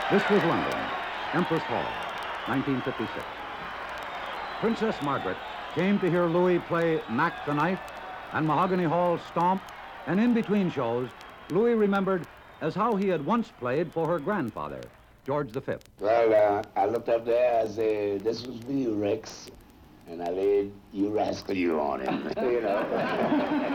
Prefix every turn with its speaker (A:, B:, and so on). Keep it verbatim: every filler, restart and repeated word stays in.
A: This was London, Empress Hall, nineteen fifty-six. Princess Margaret came to hear Louis play Mac the Knife and Mahogany Hall stomp, and in between shows, Louis remembered as how he had once played for her grandfather, George the Fifth.
B: Well, uh, I looked up there, I said, this was for you, Rex, and I laid you rascal you on him, you know.